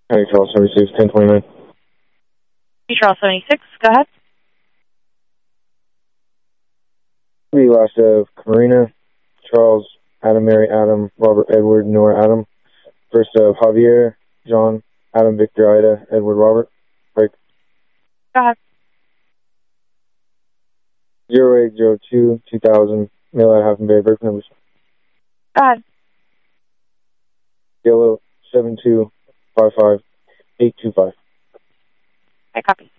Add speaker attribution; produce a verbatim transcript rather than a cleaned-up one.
Speaker 1: County Charles seventy-six, ten twenty-nine.
Speaker 2: Charles seventy-six, go ahead.
Speaker 1: The last of Karina, Charles, Adam, Mary, Adam, Robert, Edward, Nora, Adam. First of Javier, John, Adam, Victor, Ida, Edward, Robert. Break.
Speaker 2: Go ahead.
Speaker 1: zero eight zero two, two thousand, mail out Half and Bay, break numbers.
Speaker 2: Go ahead.
Speaker 1: Yellow, seven two five five eight two five.
Speaker 2: I copy.